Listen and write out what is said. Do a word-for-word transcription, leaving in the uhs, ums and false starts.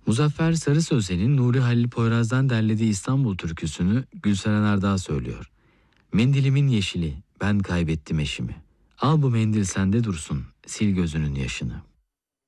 Muzaffer Sarı Sözen'in Nuri Halil Poyraz'dan derlediği İstanbul türküsünü Gülseren Erdağ söylüyor. Mendilimin yeşili, ben kaybettim eşimi. Al bu mendil sende dursun, sil gözünün yaşını.